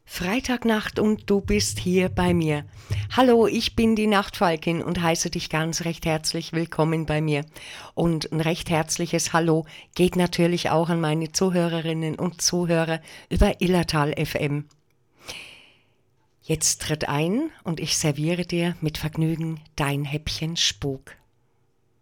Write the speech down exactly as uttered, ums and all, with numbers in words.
Freitagnacht und du bist hier bei mir. Hallo, ich bin die Nachtfalkin und heiße dich ganz recht herzlich willkommen bei mir. Und ein recht herzliches Hallo geht natürlich auch an meine Zuhörerinnen und Zuhörer über Illertal F M. Jetzt tritt ein und ich serviere dir mit Vergnügen dein Häppchen Spuk.